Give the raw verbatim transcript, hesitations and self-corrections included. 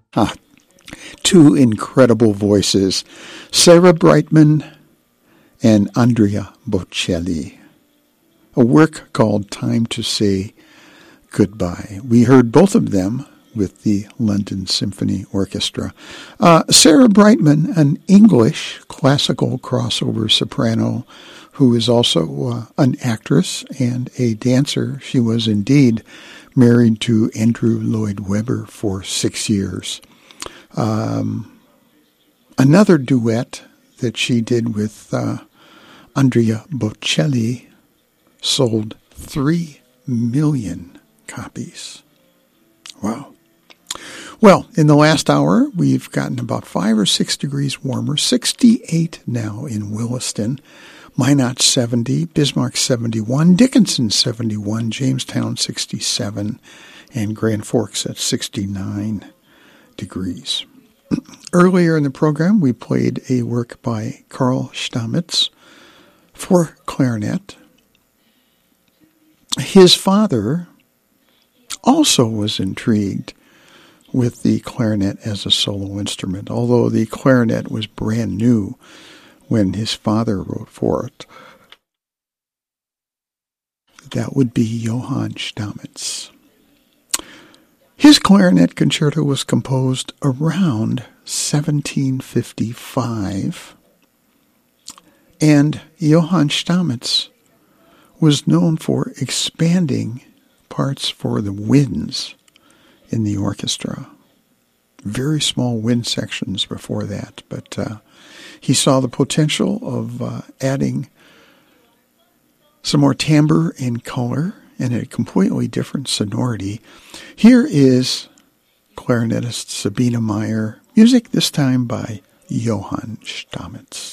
Ah, two incredible voices, Sarah Brightman and Andrea Bocelli. A work called Time to Say Goodbye. We heard both of them with the London Symphony Orchestra. Uh, Sarah Brightman, an English classical crossover soprano who is also uh, an actress and a dancer. She was indeed married to Andrew Lloyd Webber for six years. Um, another duet that she did with uh, Andrea Bocelli sold three million copies. Wow. Well, in the last hour, we've gotten about five or six degrees warmer, sixty-eight now in Williston, Minot seventy, Bismarck seventy-one, Dickinson seventy-one, Jamestown sixty-seven, and Grand Forks at sixty-nine degrees. Earlier in the program, we played a work by Carl Stamitz for clarinet. His father also was intrigued with the clarinet as a solo instrument, although the clarinet was brand new when his father wrote for it. That would be Johann Stamitz. His clarinet concerto was composed around seventeen fifty-five, and Johann Stamitz was known for expanding parts for the winds in the orchestra. Very small wind sections before that, but uh, he saw the potential of uh, adding some more timbre and color and a completely different sonority. Here is clarinetist Sabine Meyer, music this time by Johann Stamitz.